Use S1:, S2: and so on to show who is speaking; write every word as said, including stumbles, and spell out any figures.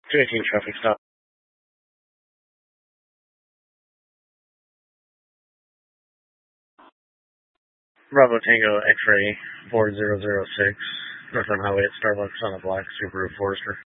S1: two eighteen traffic stop. Bravo Tango X-ray four zero zero six. Northbound Highway at Starbucks on a black Subaru Forester.